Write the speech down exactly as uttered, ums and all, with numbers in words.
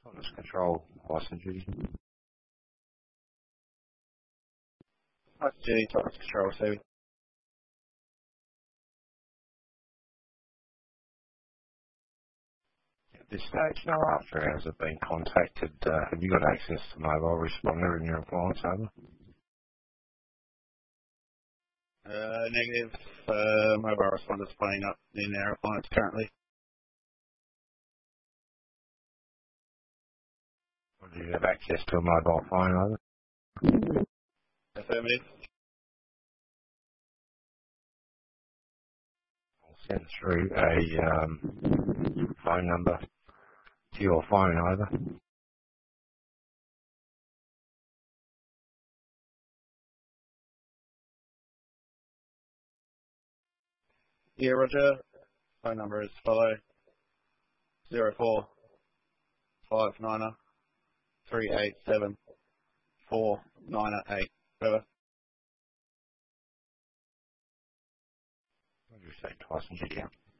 Autonomous control, license duty. License duty, autonomous control receiving. At this stage, no after hours have been contacted. Uh, have you got access to mobile responder in your appliance, over? Uh, negative. Uh, mobile responders playing up in our appliance currently. Or do you have access to a mobile phone, over? Affirmative. I'll send through a um, phone number to your phone, over. Yeah, Roger. Phone number is follow zero four five nine three eight seven four nine eight. Over. What did you say, twice in G D M?